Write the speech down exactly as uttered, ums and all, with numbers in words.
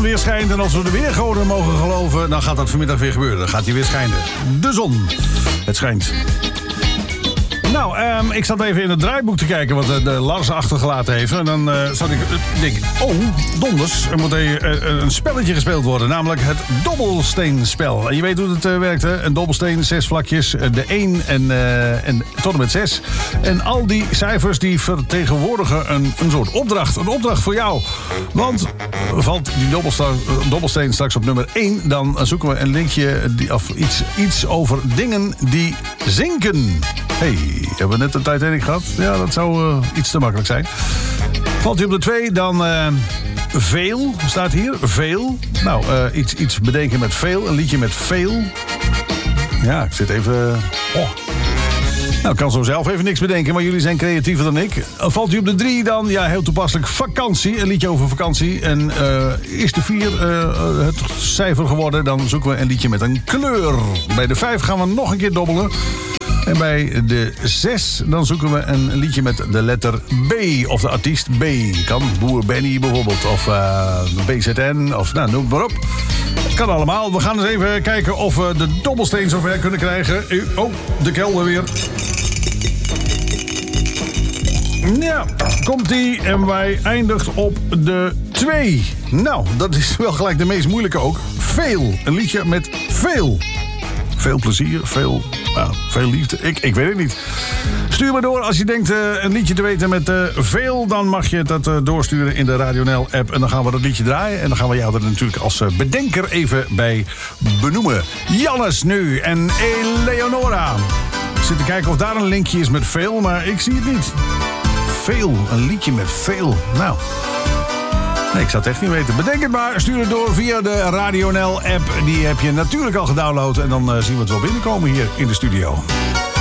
weer schijnt. En als we de weergoden mogen geloven, dan gaat dat vanmiddag weer gebeuren. Dan gaat hij weer schijnen. De zon. Het schijnt. Nou, um, ik zat even in het draaiboek te kijken wat de, de Lars achtergelaten heeft. En dan uh, zat ik uh, denk, oh, donders. Er moet uh, een spelletje gespeeld worden. Namelijk het dobbelsteenspel. En je weet hoe het uh, werkt, hè? Een dobbelsteen, zes vlakjes. De één en, uh, en tot en met zes. En al die cijfers die vertegenwoordigen een, een soort opdracht. Een opdracht voor jou. Want valt die dobbelsteen, dobbelsteen straks op nummer één... dan zoeken we een linkje die, of iets, iets over dingen die zinken. Hey, hebben we net een Titanic gehad? Ja, dat zou uh, iets te makkelijk zijn. Valt hij op de twee, dan uh, veel, staat hier. Veel. Nou, uh, iets, iets bedenken met veel. Een liedje met veel. Ja, ik zit even... Uh, oh. Nou, ik kan zo zelf even niks bedenken, maar jullie zijn creatiever dan ik. Valt hij op de drie, dan, ja, heel toepasselijk, vakantie. Een liedje over vakantie. En uh, is de vier uh, het cijfer geworden, dan zoeken we een liedje met een kleur. Bij de vijf gaan we nog een keer dobbelen. En bij de zes, dan zoeken we een liedje met de letter B. Of de artiest B. Kan Boer Benny bijvoorbeeld. Of uh, B Z N. Of nou, noem het maar op. Kan allemaal. We gaan eens even kijken of we de dobbelsteen zover kunnen krijgen. Oh, de kelder weer. Ja, komt-ie. En wij eindigt op de twee. Nou, dat is wel gelijk de meest moeilijke ook. Veel. Een liedje met veel. Veel plezier, veel... Nou, veel liefde. Ik, ik weet het niet. Stuur maar door. Als je denkt uh, een liedje te weten met uh, veel... dan mag je dat uh, doorsturen in de Radio N L-app. En dan gaan we dat liedje draaien. En dan gaan we jou er natuurlijk als uh, bedenker even bij benoemen. Jannes nu en Eleonora. Ik zit te kijken of daar een linkje is met veel, maar ik zie het niet. Veel. Een liedje met veel. Nou... Nee, ik zou het echt niet weten. Bedenk het maar. Stuur het door via de Radio N L-app. Die heb je natuurlijk al gedownload. En dan uh, zien we het wel binnenkomen hier in de studio.